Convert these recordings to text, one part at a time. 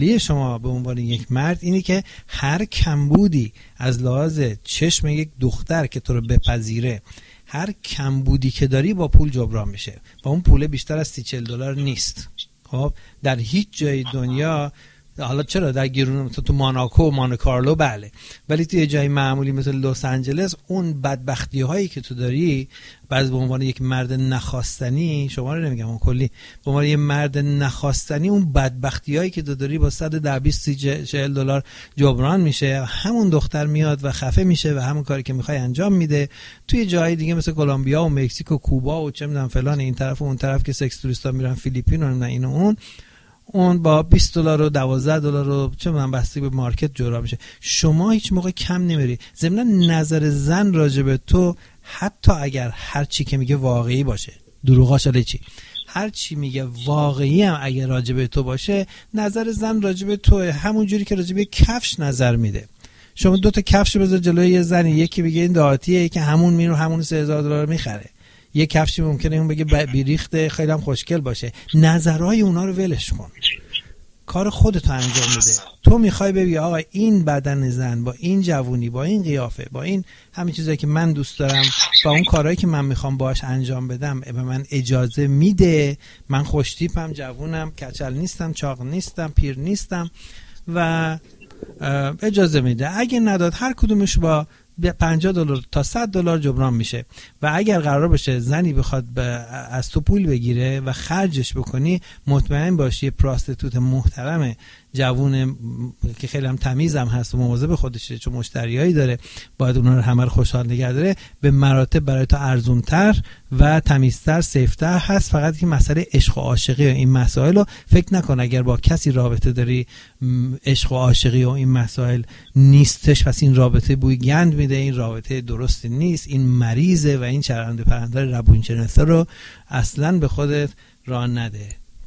شما به عنوان یک مرد اینه که هر کمبودی از لحاظ چشم یک دختر که تو رو بپذیره، هر کمبودی که داری با پول جبران میشه و اون پول بیشتر از $30-40 نیست. خب در هیچ جای دنیا، حالا چرا در گرون تو موناکو و مونتکارلو بله، ولی توی جای معمولی مثل لس آنجلس اون بدبختی هایی که تو داری بعض به عنوان یک مرد نخواستنی، شما رو نمیگم اون کلی، به عنوان یک مرد نخواستنی اون بدبختی هایی که تو داری با $110-20-40 جبران میشه. همون دختر میاد و خفه میشه و همون کاری که میخوای انجام میده. توی جای دیگه مثل کلمبیا و مکزیک و کوبا و چه میدونم فلان این طرف و اون طرف که سکس توریستا میرن، فیلیپین و اینو اون با $20 و $12 و چه من بسته به مارکت جورا میشه. شما هیچ موقع کم نمیری. ضمن نظر زن راجع به تو، حتی اگر هر چی که میگه واقعی باشه، دروغاش علی چی، هر چی میگه واقعی هم اگر راجع به تو باشه، نظر زن راجع به تو همون جوری که راجع به کفش نظر میده. شما 2 تا کفش بذار جلوی یه زنی، یکی میگه این دهاتیه، که همون میره همون $3000 میخره. یه کفشی ممکنه اون بگه بیریخته خیلی هم خوشگل باشه. نظرهای اونا رو ولش کن، کار خودتو انجام بده. تو میخوای ببینی آقا این بدن زن با این جوونی، با این قیافه، با این همین چیزایی که من دوست دارم، با اون کارهایی که من میخوام باهاش انجام بدم، به من اجازه میده؟ من خوشتیپم، جوونم، کچل نیستم، چاق نیستم، پیر نیستم و اجازه میده. اگه نداد هر کدومش با $50 تا $100 جبران میشه. و اگر قرار باشه زنی بخواد از تو پول بگیره و خرجش بکنی، مطمئن باشی یه پراستیتوت محترم جوون که خیلی هم تمیز هم هست و مواظب خودشه، چون مشتریایی داره، باید اونا رو همه رو خوشحال نگه داره، به مراتب برای تو ارزونتر و تمیزتر، سیفتر هست. فقط که مسئله عشق و عاشقی و این مسائل رو فکر نکن اگر با کسی رابطه داری عشق و عاشقی و این مسائل نیستش پس این رابطه بوی گند میده، این رابطه درستی نیست، این مریضه و این چرنده پرنده روانشناسا رو اصلا به خودت راه نده.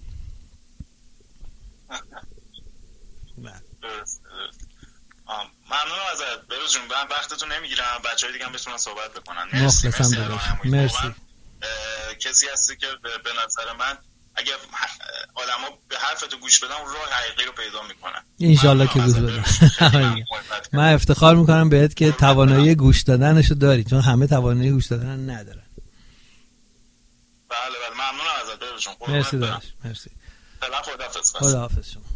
ممنونم ازت بروز جون، من وقتتون نمیگیرم، بچه‌های دیگه هم بتونن صحبت بکنن. مرسی. کسی هستی که به نظر من اگه آدما به حرفتو گوش بدن راه حقیقی رو پیدا میکنن. انشالله که گوش بدن. من افتخار میکنم بهت که توانایی گوش دادنشو داری، چون همه توانایی گوش دادن ندارن. بله ممنونم ازت بروز جون. مرسی داداش، مرسی. خداحافظ شما.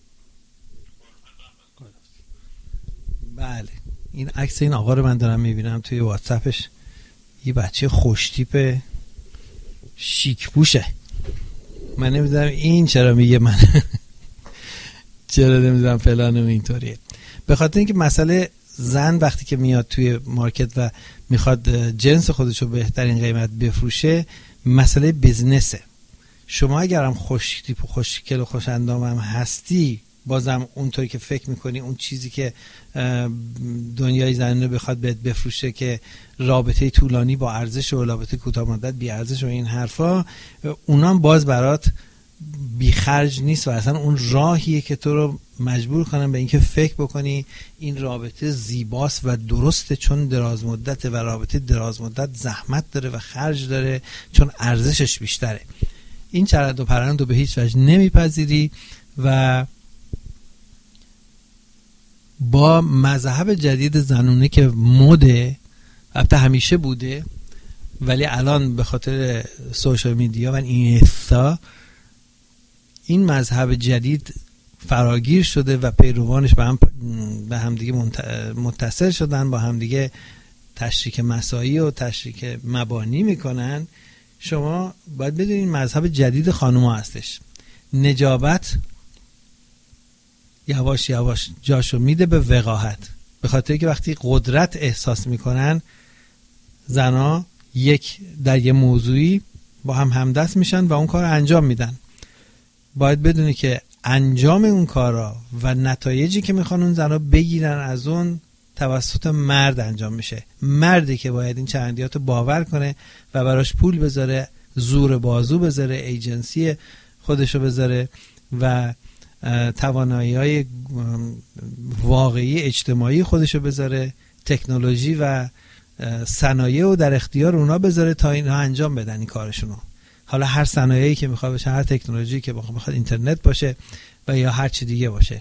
بله این عکس این آقا رو من دارم میبینم توی واتساپش، یه بچه خوشتیپ شیک پوشه. من نمیدونم این چرا میگه من چرا نمیدونم فلان و اینطوریه. به خاطر اینکه مسئله زن وقتی که میاد توی مارکت و میخواد جنس خودشو بهترین قیمت بفروشه، مسئله بیزنسه. شما اگرم خوشتیپ و خوشکل و خوش اندام هم هستی، بازم اونطوری که فکر میکنی اون چیزی که دنیای زنانه بخواد بهت بفروشه که رابطه طولانی با ارزش و رابطه کوتاه مدت بی ارزش و این حرفا، اونام باز برات بی خرج نیست و اصلا اون راهیه که تو رو مجبور کنن به اینکه فکر بکنی این رابطه زیباست و درسته چون دراز مدته و رابطه دراز مدت زحمت داره و خرج داره چون ارزشش بیشتره. این چرند و پرند رو به هیچ وجه نمیپذیری و با مذهب جدید زنونه که مده، البته همیشه بوده ولی الان به خاطر سوشال میدیا و اینستا این مذهب جدید فراگیر شده و پیروانش به هم دیگه متصل شدن، با هم دیگه تشریک مسایی و تشریک مبانی میکنن. شما باید بدونید مذهب جدید خانوما هستش. نجابت یواش یواش جاشو میده به وقاحت، به خاطر که وقتی قدرت احساس میکنن زنا در یه موضوعی با هم همدست میشن و اون کار انجام میدن. باید بدونی که انجام اون کارا و نتایجی که میخوان اون زنا بگیرن از اون توسط مرد انجام میشه. مردی که باید این چرندیاتو باور کنه و براش پول بذاره، زور بازو بذاره، ایجنسی خودشو بذاره و توانایی‌های واقعی اجتماعی خودشو بذاره، تکنولوژی و صنایع رو در اختیار اونا بذاره تا اینها انجام بدن این کارشونو. حالا هر صنایعی که میخواد باشه، هر تکنولوژی که میخواد اینترنت باشه، و یا هر چی دیگه باشه.